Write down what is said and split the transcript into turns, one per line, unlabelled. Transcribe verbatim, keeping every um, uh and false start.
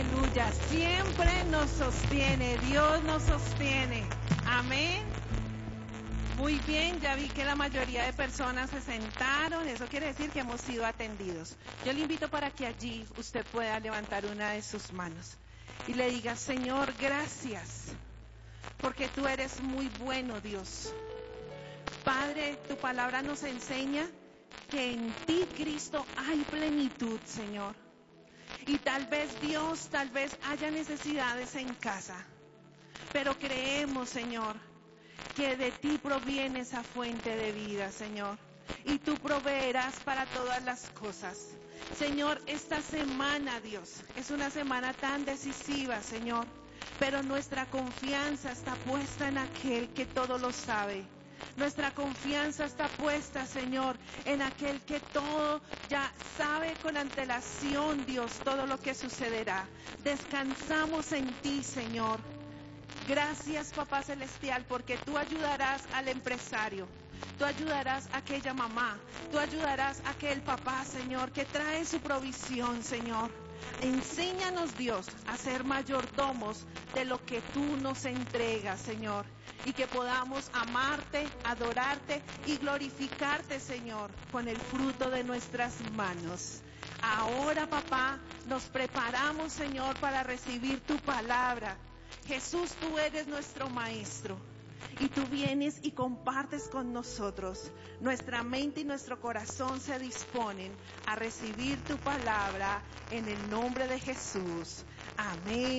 Aleluya, siempre nos sostiene, Dios nos sostiene. Amén. Muy bien, ya vi que la mayoría de personas se sentaron, eso quiere decir que hemos sido atendidos. Yo le invito para que allí usted pueda levantar una de sus manos y le diga: Señor, gracias, porque tú eres muy bueno, Dios. Padre, tu palabra nos enseña que en ti, Cristo, hay plenitud, Señor. Y tal vez, Dios, tal vez haya necesidades en casa, pero creemos, Señor, que de ti proviene esa fuente de vida, Señor, y tú proveerás para todas las cosas. Señor, esta semana, Dios, es una semana tan decisiva, Señor, pero nuestra confianza está puesta en aquel que todo lo sabe. Nuestra confianza está puesta, Señor, en aquel que todo ya sabe con antelación, Dios, todo lo que sucederá. Descansamos en ti, Señor. Gracias, Papá Celestial, porque tú ayudarás al empresario, tú ayudarás a aquella mamá, tú ayudarás a aquel papá, Señor, que trae su provisión, Señor. Enséñanos, Dios, a ser mayordomos de lo que tú nos entregas, Señor, y que podamos amarte, adorarte y glorificarte, Señor, con el fruto de nuestras manos. Ahora, Papá, nos preparamos, Señor, para recibir tu palabra. Jesús, tú eres nuestro Maestro y tú vienes y compartes con nosotros. Nuestra mente y nuestro corazón se disponen a recibir tu palabra en el nombre de Jesús. Amén.